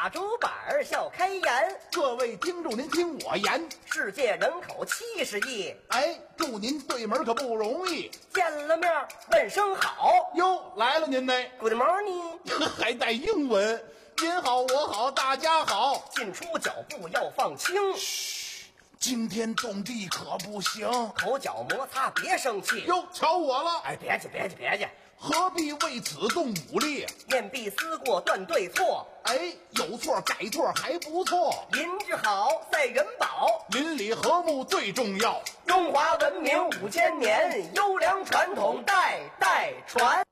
打竹板笑开颜。 各位听众，您听我言， 世界人口70亿， 哎，祝您对门可不容易。 见了面问声好。 哟，来了您呢 Good morning， 还带英文。您好，我好，大家好。 进出脚步要放轻， 惊天动地可不行， 口角摩擦别生气。 哟，瞧我了。 哎，别介， 何必为此动武力？ 面壁思过断对错， 哎，有错改错还不错。 邻居好赛人保， 邻里和睦最重要。 中华文明5000年，优良传统代代传。